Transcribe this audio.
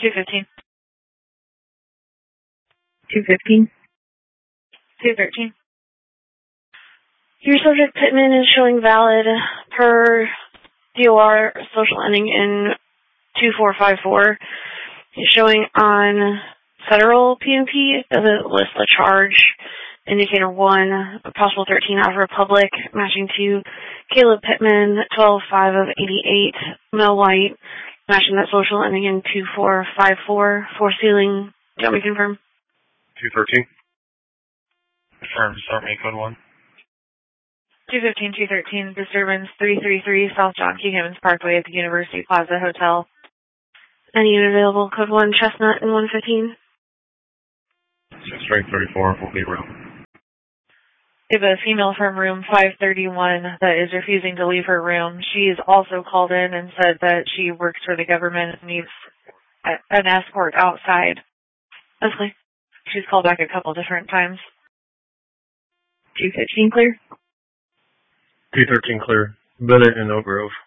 215. 215. 213. Your subject Pittman is showing valid per DOR social ending in 2454. It's showing on federal PNP. It doesn't list the charge. Indicator 1, possible 13 out of Republic, matching to Caleb Pittman, 12-5 of 88, male white, matching that social ending in 2454. For sealing, do you want me to confirm? 213. Confirm, start me code 1. 215, 213, disturbance 333 South John Key Himmons Parkway at the University Plaza Hotel. Any unit available, code 1, Chestnut and 115. 634 will be room. We have a female from room 531 that is refusing to leave her room. She's also called in and said that she works for the government and needs an escort outside. Okay. She's called back a couple different times. 215 clear? 213 clear. Bennett and Oak Grove.